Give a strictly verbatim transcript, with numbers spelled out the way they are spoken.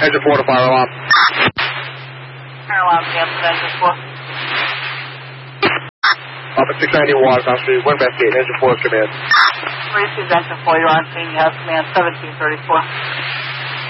Engine four to fire alarm. Fire alarm, cancel engine four. Up at six ninety Watertown Street, Winbest Gate, engine four is command. Receive engine four, you're on scene, you have command seventeen thirty-four.